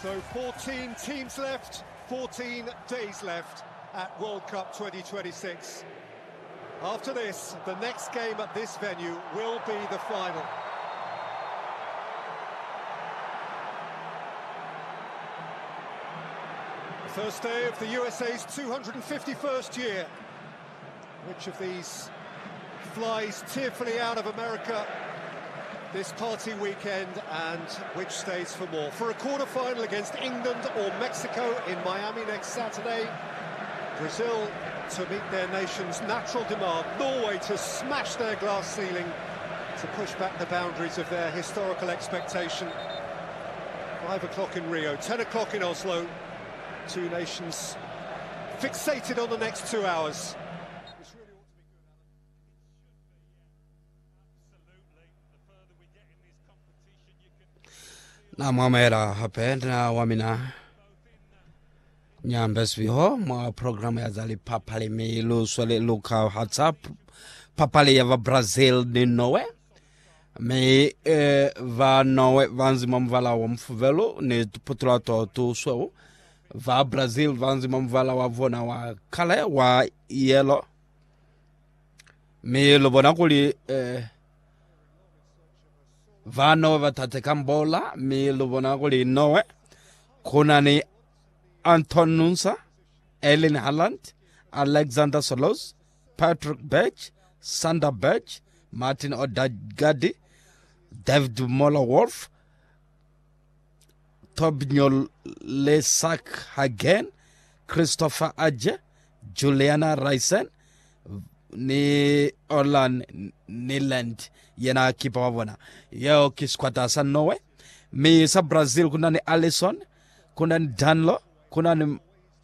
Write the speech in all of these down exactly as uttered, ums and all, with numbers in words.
So fourteen teams left, fourteen days left at World Cup twenty twenty-six. After this, the next game at this venue will be the final. The first day of the U S A's two hundred fifty-first year. Which of these flies tearfully out of America this party weekend, and which stays for more? For a quarter-final against England or Mexico in Miami next Saturday, Brazil to meet their nation's natural demand, Norway to smash their glass ceiling, to push back the boundaries of their historical expectation. Five o'clock in Rio, ten o'clock in Oslo, two nations fixated on the next two hours. Na mwamera hapenda wamina nyambes viho mwa programu ya zali papale mi lu swale luka WhatsApp papale ya va Brazil ni Norway me eh, va Norway vanzi mamvala wa mfuvelo ni tuputula to tu swao va Brazil vanzi mamvala wa vona wa kale wa yellow me lobona kuli eh, va Norway va tateka mbola mi lobona kuli Norway kuna ni Anton Nunsa, Ellen Haaland, Alexander Solos, Patrick Birch, Sander Birch, Martin Odegaard, David Moller-Wolf, Torbjørn Lesak Hagen, Christopher Aje, Juliana Reisen, ni Orlan Niland yena kipa wavona yeo kiskwata sa Norway. Mi sa Brazil kuna ni Alisson, kuna ni Danlo, kuna ni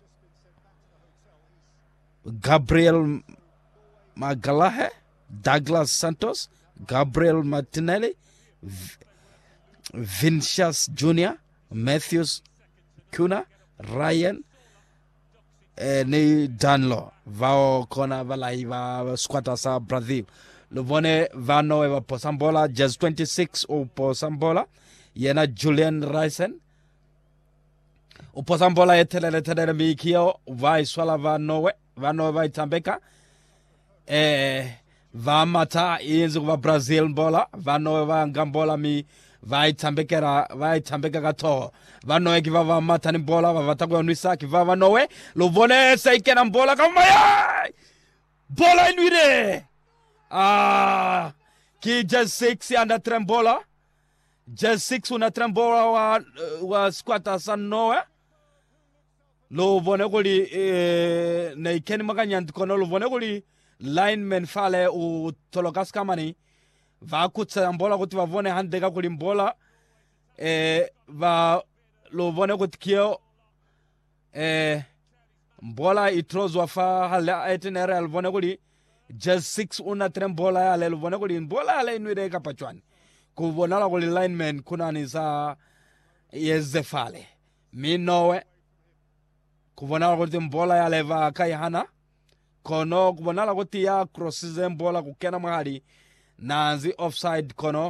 Gabriel Magalhaes, Douglas Santos, Gabriel Martinelli, v Vinicius Junior, Matthews Cunha, Ryan eh, ni Danlo vao kona vala iva squata sa Brazil. Luvone vano eva posambola just twenty-six o posambola yena Julian Reisen uposambola etelele telele mikio vai swala va Norway va Norway vai tambeka eh va mata inzu va Brazil mbola va Norway va ngambola mi vai tambekera vai tambeka gato va Norway kiva va mata ni mbola va vatakwa nwisa kiva va Norway luvone seikena mbola kama ya bola inwire ah ki just six under trembola just six una trembola wa wa squata sa Norway lo vone kuli eh, na ikeni makanyandi kono lo vone kuli lineman fale u tolokas kamani va kutsa mbola kuti va vone handeka kuli mbola eh, va lo vone kuti kio eh, mbola itrozwa fa hala etinere lo vone kuli just six una trembola yale lo vone kuli mbola yale inwire kapachwani kuvonala kuli lineman kuna ni sa yeze fale mi Norway kuvonala kuti mbola yale va kaihana kono kuvonala kuti ya crosses mbola kukena mahali nanzi offside kono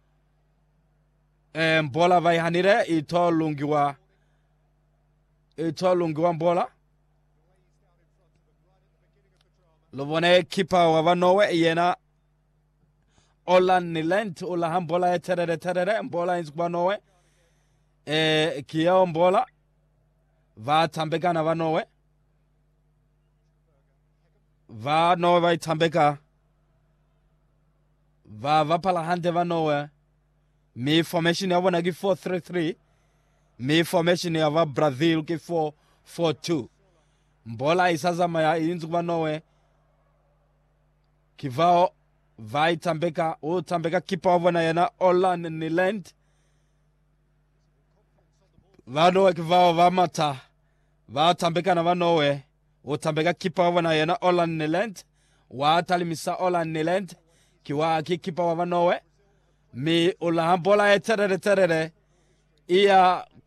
e, mbola va ihanire ito lungiwa ito lungiwa mbola lovone kipa wa Norway yena Orlan Niland ula mbola terere terere mbola inzukwa Norway e kiyo mbola va tambeka na va Norway va Norway va tambeka va va pala hande va Norway mi formation ya wana ki four three three mi formation ya va Brazil ki four four two mbola isazama ya inzu va Norway kivao vai tambeka o tambeka kipa wana yana Orlan Niland va Norway kivao va mata va tambeka na va Norway o tambeka kipa wana yana Orlan Niland wa talimisa Orlan Niland kiwa ki kipa wa Norway mi ula mbola eterere terere iya